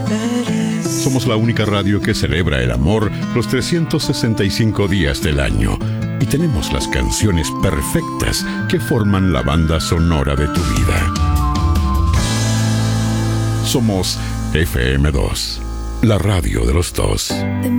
Somos la única radio que celebra el amor los 365 días del año. Y tenemos las canciones perfectas que forman la banda sonora de tu vida. Somos FM2, la radio de los dos.